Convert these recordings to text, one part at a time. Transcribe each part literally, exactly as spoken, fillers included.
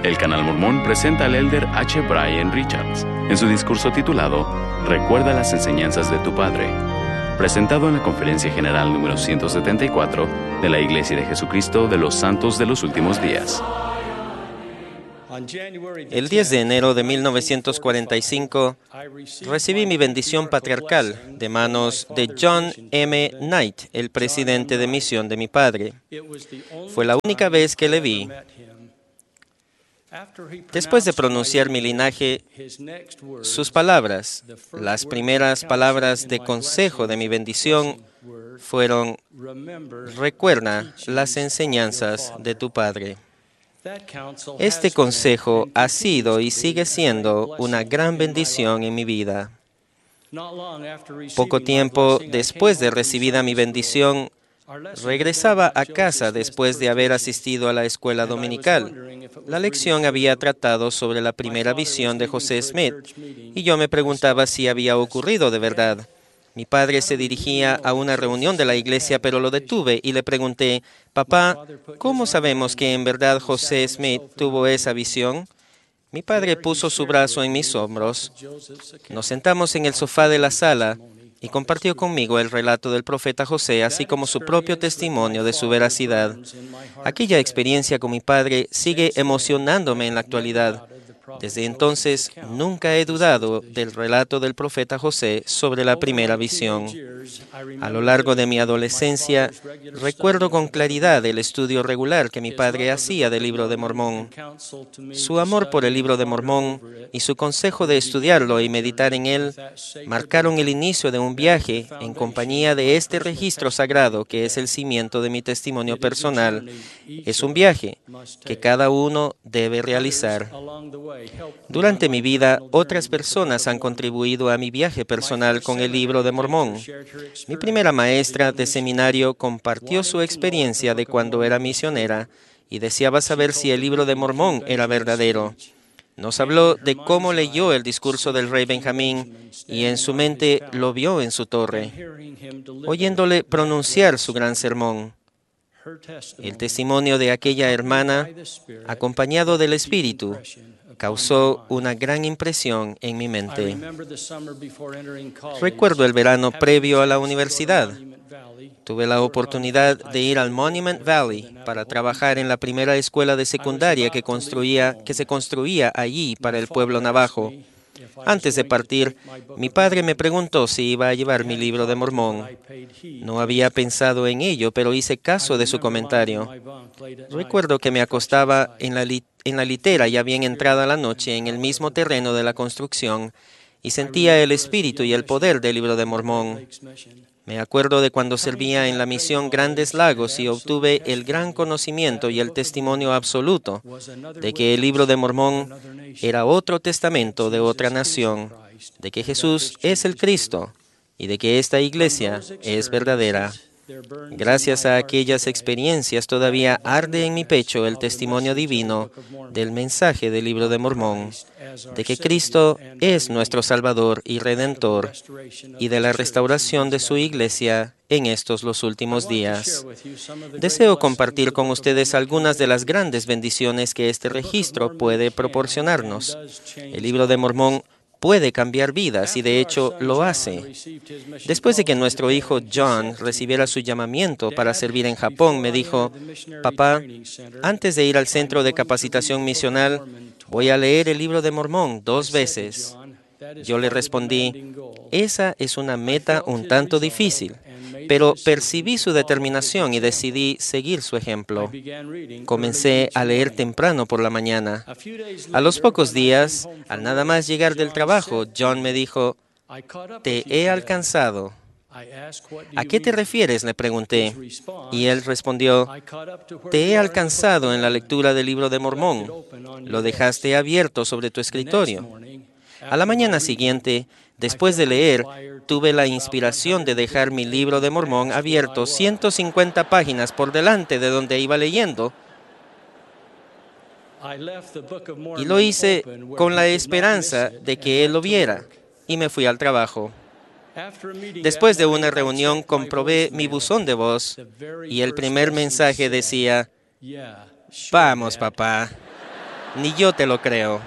El Canal Mormón presenta al elder H. Brian Richards en su discurso titulado Recuerda las enseñanzas de tu Padre, presentado en la Conferencia General número ciento setenta y cuatro de la Iglesia de Jesucristo de los Santos de los Últimos Días. El diez de enero de mil novecientos cuarenta y cinco recibí mi bendición patriarcal de manos de John M. Knight, el presidente de misión de mi padre. Fue la única vez que le vi. Después de pronunciar mi linaje, sus palabras, las primeras palabras de consejo de mi bendición, fueron: recuerda las enseñanzas de tu padre. Este consejo ha sido y sigue siendo una gran bendición en mi vida. Poco tiempo después de recibida mi bendición, regresaba a casa después de haber asistido a la escuela dominical. La lección había tratado sobre la primera visión de José Smith, y yo me preguntaba si había ocurrido de verdad. Mi padre se dirigía a una reunión de la iglesia, pero lo detuve y le pregunté: «Papá, ¿cómo sabemos que en verdad José Smith tuvo esa visión?» Mi padre puso su brazo en mis hombros. Nos sentamos en el sofá de la sala y compartió conmigo el relato del profeta José, así como su propio testimonio de su veracidad. Aquella experiencia con mi padre sigue emocionándome en la actualidad. Desde entonces, nunca he dudado del relato del profeta José sobre la primera visión. A lo largo de mi adolescencia, recuerdo con claridad el estudio regular que mi padre hacía del Libro de Mormón. Su amor por el Libro de Mormón y su consejo de estudiarlo y meditar en él marcaron el inicio de un viaje en compañía de este registro sagrado que es el cimiento de mi testimonio personal. Es un viaje que cada uno debe realizar. Durante mi vida, otras personas han contribuido a mi viaje personal con el Libro de Mormón. Mi primera maestra de seminario compartió su experiencia de cuando era misionera y deseaba saber si el Libro de Mormón era verdadero. Nos habló de cómo leyó el discurso del rey Benjamín y en su mente lo vio en su torre, oyéndole pronunciar su gran sermón. El testimonio de aquella hermana, acompañado del Espíritu, causó una gran impresión en mi mente. Recuerdo el verano previo a la universidad. Tuve la oportunidad de ir al Monument Valley para trabajar en la primera escuela de secundaria que, construía, que se construía allí para el pueblo navajo. Antes de partir, mi padre me preguntó si iba a llevar mi Libro de Mormón. No había pensado en ello, pero hice caso de su comentario. Recuerdo que me acostaba en la, li en la litera ya bien entrada la noche en el mismo terreno de la construcción y sentía el espíritu y el poder del Libro de Mormón. Me acuerdo de cuando servía en la misión Grandes Lagos y obtuve el gran conocimiento y el testimonio absoluto de que el Libro de Mormón era otro testamento de otra nación, de que Jesús es el Cristo y de que esta iglesia es verdadera. Gracias a aquellas experiencias todavía arde en mi pecho el testimonio divino del mensaje del Libro de Mormón, de que Cristo es nuestro Salvador y Redentor y de la restauración de su iglesia en estos los últimos días. Deseo compartir con ustedes algunas de las grandes bendiciones que este registro puede proporcionarnos. El Libro de Mormón puede cambiar vidas y de hecho lo hace. Después de que nuestro hijo John recibiera su llamamiento para servir en Japón, me dijo: «Papá, antes de ir al centro de capacitación misional, voy a leer el Libro de Mormón dos veces». Yo le respondí: «Esa es una meta un tanto difícil», pero percibí su determinación y decidí seguir su ejemplo. Comencé a leer temprano por la mañana. A los pocos días, al nada más llegar del trabajo, John me dijo: «Te he alcanzado». «¿A qué te refieres?», le pregunté. Y él respondió: «Te he alcanzado en la lectura del Libro de Mormón. Lo dejaste abierto sobre tu escritorio». A la mañana siguiente, después de leer, tuve la inspiración de dejar mi Libro de Mormón abierto ciento cincuenta páginas por delante de donde iba leyendo, y lo hice con la esperanza de que él lo viera, y me fui al trabajo. Después de una reunión, comprobé mi buzón de voz, y el primer mensaje decía: «Vamos, papá». Ni yo te lo creo.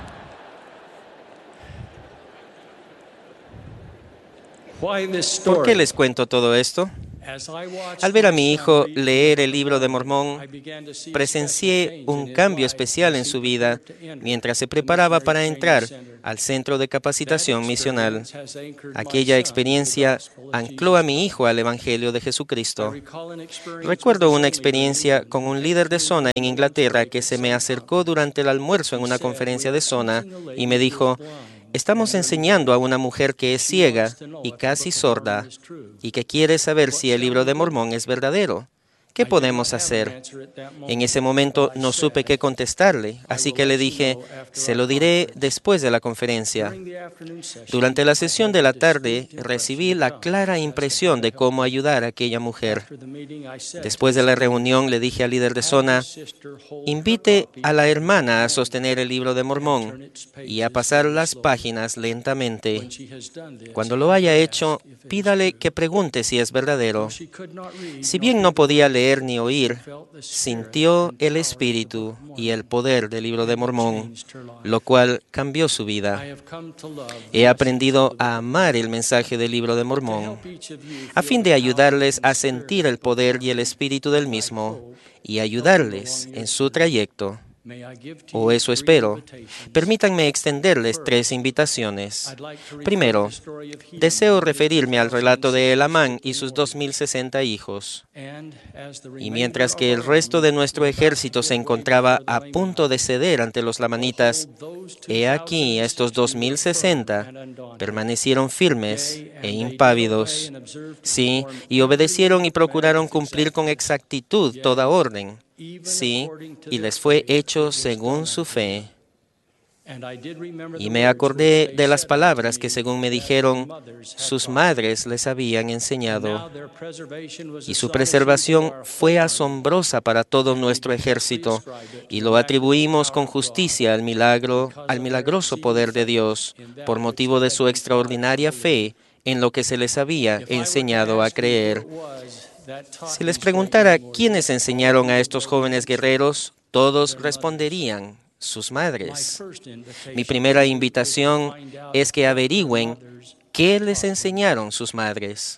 ¿Por qué les cuento todo esto? Al ver a mi hijo leer el libro de Mormón, presencié un cambio especial en su vida mientras se preparaba para entrar al Centro de Capacitación Misional. Aquella experiencia ancló a mi hijo al Evangelio de Jesucristo. Recuerdo una experiencia con un líder de zona en Inglaterra que se me acercó durante el almuerzo en una conferencia de zona y me dijo: estamos enseñando a una mujer que es ciega y casi sorda y que quiere saber si el libro de Mormón es verdadero. ¿Qué podemos hacer? En ese momento no supe qué contestarle, así que le dije: se lo diré después de la conferencia. Durante la sesión de la tarde recibí la clara impresión de cómo ayudar a aquella mujer. Después de la reunión le dije al líder de zona: invite a la hermana a sostener el libro de Mormón y a pasar las páginas lentamente. Cuando lo haya hecho, pídale que pregunte si es verdadero. Si bien no podía leer ni oír, sintió el espíritu y el poder del libro de Mormón, lo cual cambió su vida. He aprendido a amar el mensaje del libro de Mormón, a fin de ayudarles a sentir el poder y el espíritu del mismo y ayudarles en su trayecto. O eso espero. Permítanme extenderles tres invitaciones. Primero, deseo referirme al relato de Elamán y sus dos mil sesenta hijos. Y mientras que el resto de nuestro ejército se encontraba a punto de ceder ante los lamanitas, he aquí estos dos mil sesenta permanecieron firmes e impávidos. Sí, y obedecieron y procuraron cumplir con exactitud toda orden. Sí, y les fue hecho según su fe. Y me acordé de las palabras que, según me dijeron, sus madres les habían enseñado. Y su preservación fue asombrosa para todo nuestro ejército, y lo atribuimos con justicia al milagro, al milagroso poder de Dios, por motivo de su extraordinaria fe en lo que se les había enseñado a creer. Si les preguntara quiénes enseñaron a estos jóvenes guerreros, todos responderían: sus madres. Mi primera invitación es que averigüen qué les enseñaron sus madres.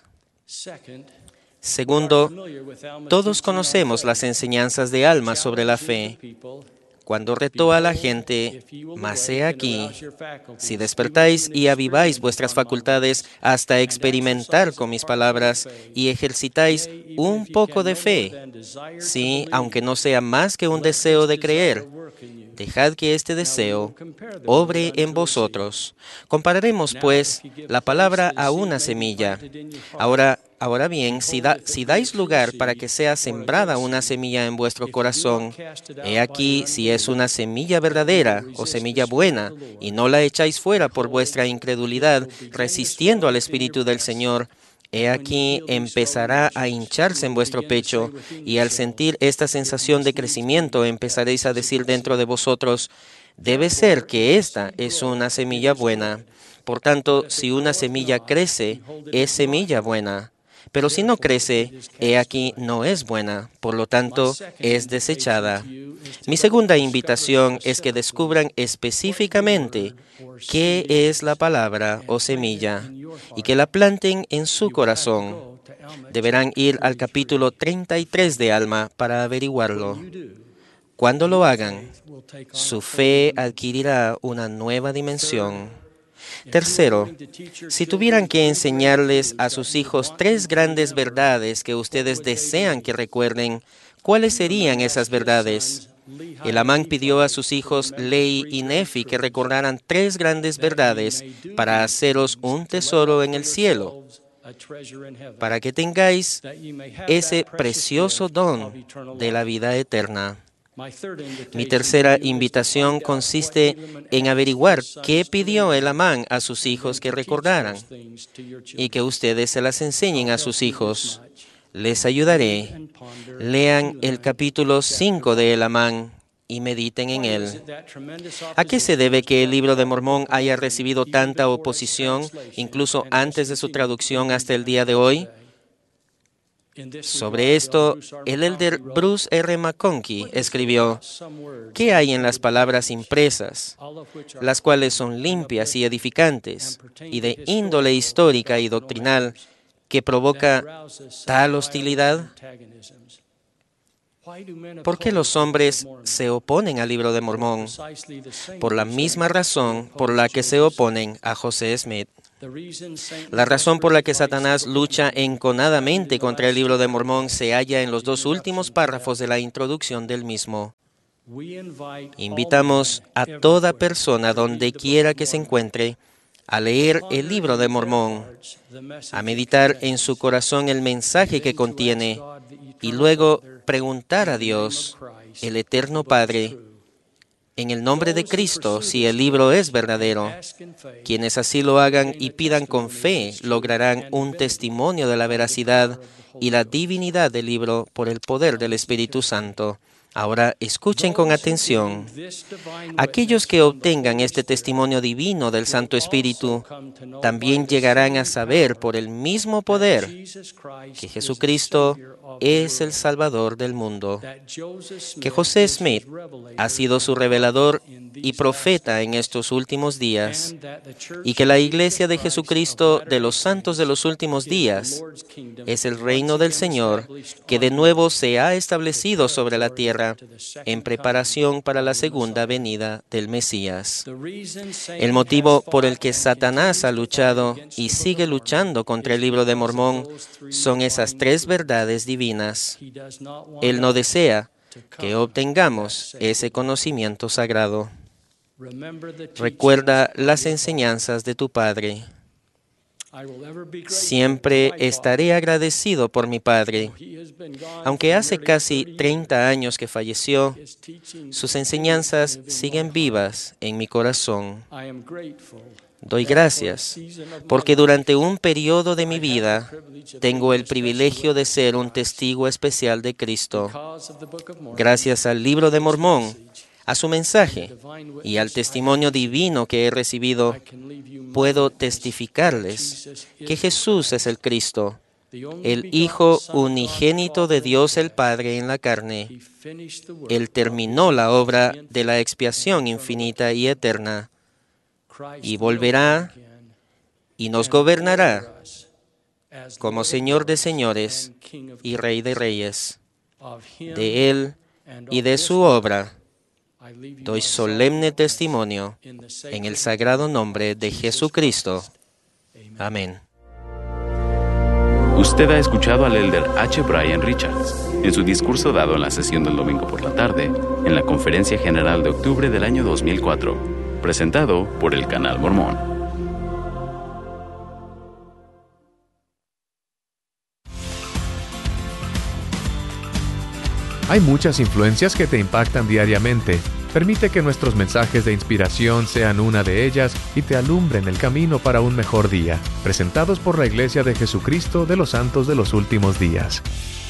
Segundo, todos conocemos las enseñanzas de Alma sobre la fe. Cuando retó a la gente: mas he aquí, si despertáis y aviváis vuestras facultades hasta experimentar con mis palabras y ejercitáis un poco de fe, sí, aunque no sea más que un deseo de creer, dejad que este deseo obre en vosotros. Compararemos, pues, la palabra a una semilla. Ahora, ahora bien, si, da, si dais lugar para que sea sembrada una semilla en vuestro corazón, he aquí si es una semilla verdadera o semilla buena, y no la echáis fuera por vuestra incredulidad, resistiendo al Espíritu del Señor, he aquí empezará a hincharse en vuestro pecho, y al sentir esta sensación de crecimiento empezaréis a decir dentro de vosotros: debe ser que esta es una semilla buena. Por tanto, si una semilla crece, es semilla buena. Pero si no crece, he aquí no es buena, por lo tanto, es desechada. Mi segunda invitación es que descubran específicamente qué es la palabra o semilla y que la planten en su corazón. Deberán ir al capítulo treinta y tres de Alma para averiguarlo. Cuando lo hagan, su fe adquirirá una nueva dimensión. Tercero, si tuvieran que enseñarles a sus hijos tres grandes verdades que ustedes desean que recuerden, ¿cuáles serían esas verdades? Elamán pidió a sus hijos Lehi y Nefi que recordaran tres grandes verdades para haceros un tesoro en el cielo, para que tengáis ese precioso don de la vida eterna. Mi tercera invitación consiste en averiguar qué pidió Elamán a sus hijos que recordaran y que ustedes se las enseñen a sus hijos. Les ayudaré. Lean el capítulo cinco de Elamán y mediten en él. ¿A qué se debe que el libro de Mormón haya recibido tanta oposición, incluso antes de su traducción hasta el día de hoy? Sobre esto, el elder Bruce R. McConkie escribió: ¿qué hay en las palabras impresas, las cuales son limpias y edificantes, y de índole histórica y doctrinal, que provoca tal hostilidad? ¿Por qué los hombres se oponen al Libro de Mormón? Por la misma razón por la que se oponen a José Smith. La razón por la que Satanás lucha enconadamente contra el Libro de Mormón se halla en los dos últimos párrafos de la introducción del mismo. Invitamos a toda persona, donde quiera que se encuentre, a leer el Libro de Mormón, a meditar en su corazón el mensaje que contiene y luego preguntar a Dios, el Eterno Padre, en el nombre de Cristo, si el libro es verdadero. Quienes así lo hagan y pidan con fe lograrán un testimonio de la veracidad y la divinidad del libro por el poder del Espíritu Santo. Ahora escuchen con atención. Aquellos que obtengan este testimonio divino del Santo Espíritu también llegarán a saber por el mismo poder que Jesucristo es el Salvador del mundo, que José Smith ha sido su revelador y profeta en estos últimos días, y que la Iglesia de Jesucristo de los Santos de los últimos días es el reino del Señor que de nuevo se ha establecido sobre la tierra en preparación para la segunda venida del Mesías. El motivo por el que Satanás ha luchado y sigue luchando contra el Libro de Mormón son esas tres verdades divinas. Él no desea que obtengamos ese conocimiento sagrado. Recuerda las enseñanzas de tu Padre. Siempre estaré agradecido por mi Padre. Aunque hace casi treinta años que falleció, sus enseñanzas siguen vivas en mi corazón. Doy gracias porque durante un periodo de mi vida tengo el privilegio de ser un testigo especial de Cristo. Gracias al Libro de Mormón, a su mensaje y al testimonio divino que he recibido, puedo testificarles que Jesús es el Cristo, el Hijo unigénito de Dios el Padre en la carne. Él terminó la obra de la expiación infinita y eterna, y volverá y nos gobernará como Señor de señores y Rey de reyes. De Él y de su obra doy solemne testimonio en el sagrado nombre de Jesucristo. Amén. Usted ha escuchado al elder H. Brian Richards en su discurso dado en la sesión del domingo por la tarde en la Conferencia General de octubre del año dos mil cuatro, presentado por el Canal Mormón. Hay muchas influencias que te impactan diariamente. Permite que nuestros mensajes de inspiración sean una de ellas y te alumbren el camino para un mejor día. Presentados por la Iglesia de Jesucristo de los Santos de los Últimos Días.